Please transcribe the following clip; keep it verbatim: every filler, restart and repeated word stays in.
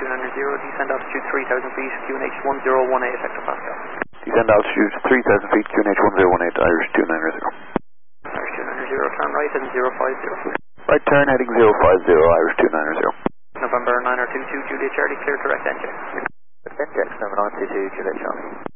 two nine zero, descend altitude three thousand feet, Q N H one zero one eight, hectopascal. Descend altitude three thousand feet, Q N H one zero one eight, Irish two nine zero. Irish two nine zero, turn right heading zero five zero. Right turn heading zero five zero, Irish two nine zero. November nine two two, Juliet Charlie, clear correct engine. Correct engine, November nine two two, Juliet Charlie.